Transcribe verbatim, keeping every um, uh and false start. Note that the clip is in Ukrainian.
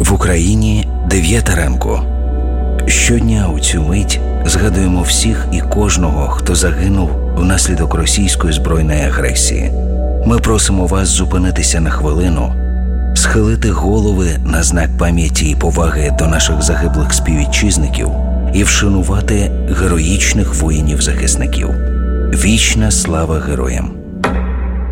В Україні дев'ята ранку. Щодня у цю мить згадуємо всіх і кожного, хто загинув внаслідок російської збройної агресії. Ми просимо вас зупинитися на хвилину, схилити голови на знак пам'яті і поваги до наших загиблих співвітчизників і вшанувати героїчних воїнів-захисників. Вічна слава героям!